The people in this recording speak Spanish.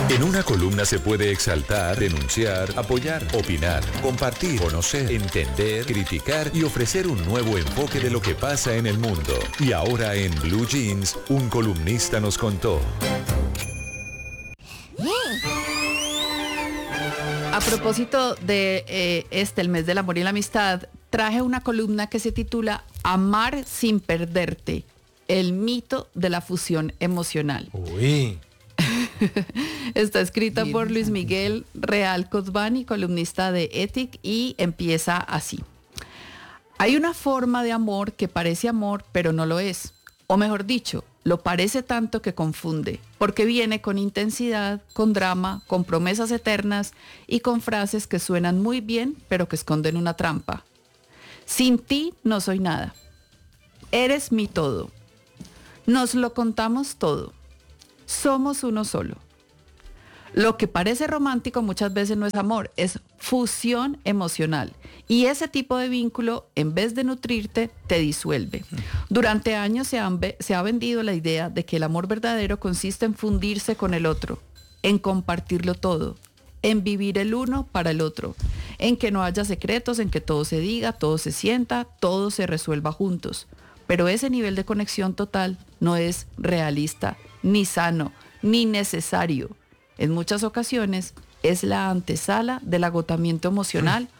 En una columna se puede exaltar, denunciar, apoyar, opinar, compartir, conocer, entender, criticar y ofrecer un nuevo enfoque de lo que pasa en el mundo. Y ahora en Blue Jeans, un columnista nos contó. A propósito de el mes del amor y la amistad, traje una columna que se titula Amar sin perderte, el mito de la fusión emocional. Uy. Está escrita por Luis Miguel Real Cosbani, columnista de Ethic, y empieza así. Hay una forma de amor que parece amor, pero no lo es. O mejor dicho, lo parece tanto que confunde, porque viene con intensidad, con drama, con promesas eternas y con frases que suenan muy bien, pero que esconden una trampa. Sin ti no soy nada. Eres mi todo. Nos lo contamos todo. Somos uno solo. Lo que parece romántico muchas veces no es amor, es fusión emocional. Y ese tipo de vínculo, en vez de nutrirte, te disuelve. Durante años se ha vendido la idea de que el amor verdadero consiste en fundirse con el otro, en compartirlo todo, en vivir el uno para el otro, en que no haya secretos, en que todo se diga, todo se sienta, todo se resuelva juntos. Pero ese nivel de conexión total no es realista, ni sano, ni necesario. En muchas ocasiones es la antesala del agotamiento emocional